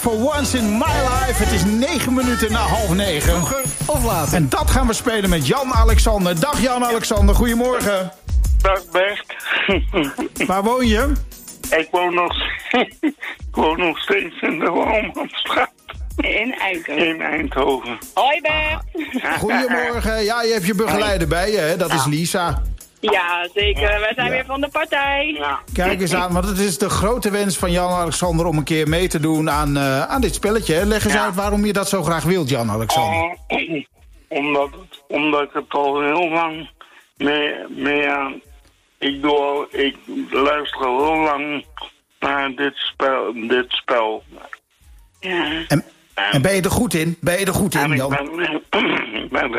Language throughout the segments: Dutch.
For Once in My Life. Het is 9 minuten na 8:30. Vroeger of later. En dat gaan we spelen met Jan-Alexander. Dag Jan-Alexander, goedemorgen. Dag Bert. Waar woon je? Ik woon nog steeds in de Walmatstraat. In Eindhoven. In Eindhoven. Hoi Bert. Goedemorgen. Ja, je hebt je begeleider bij je, hè? Dat is Lisa. Ja, zeker. Wij zijn weer van de partij. Ja. Kijk eens aan, want het is de grote wens van Jan-Alexander om een keer mee te doen aan dit spelletje. Hè? Leg eens uit waarom je dat zo graag wilt, Jan-Alexander. Omdat ik het al heel lang mee aan... Ik luister al heel lang naar dit spel. Ja. En ben je er goed in? En Jan? ik ben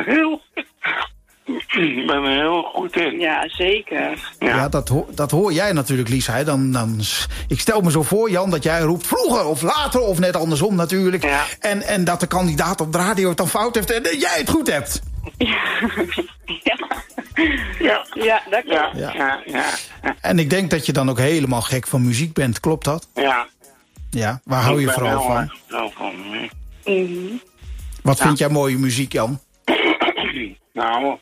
er heel goed in. Ja, zeker. Ja, dat hoor jij natuurlijk, Lisa. Hè? Ik stel me zo voor, Jan, dat jij roept vroeger of later... of net andersom natuurlijk. Ja. En dat de kandidaat op de radio het dan fout heeft... en dat jij het goed hebt. Ja, dat klopt. Ja. En ik denk dat je dan ook helemaal gek van muziek bent. Klopt dat? Ja. Ja, waar hou je vooral van? Wat vind jij mooie muziek, Jan? Nou,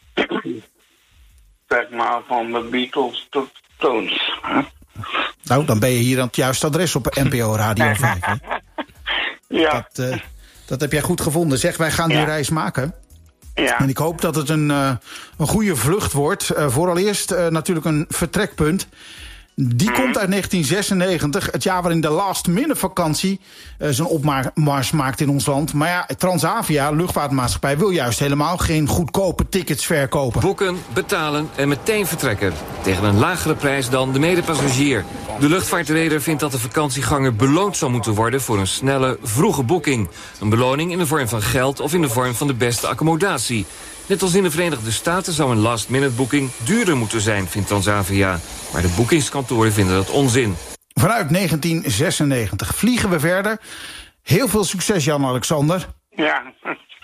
zeg maar van de Beatles tot Stones. Hè? Nou, dan ben je hier aan het juiste adres op NPO Radio 5. Hè? Ja. Dat heb jij goed gevonden. Zeg, wij gaan die reis maken. Ja. En ik hoop dat het een goede vlucht wordt. Vooraleerst natuurlijk een vertrekpunt. Die komt uit 1996, het jaar waarin de last minute vakantie zijn opmars maakt in ons land. Maar ja, Transavia, luchtvaartmaatschappij, wil juist helemaal geen goedkope tickets verkopen. Boeken, betalen en meteen vertrekken. Tegen een lagere prijs dan de medepassagier. De luchtvaartreder vindt dat de vakantieganger beloond zou moeten worden voor een snelle, vroege boeking. Een beloning in de vorm van geld of in de vorm van de beste accommodatie. Net als in de Verenigde Staten zou een last-minute boeking duurder moeten zijn, vindt Transavia. Maar de boekingskantoren vinden dat onzin. Vanuit 1996 vliegen we verder. Heel veel succes, Jan-Alexander. Ja,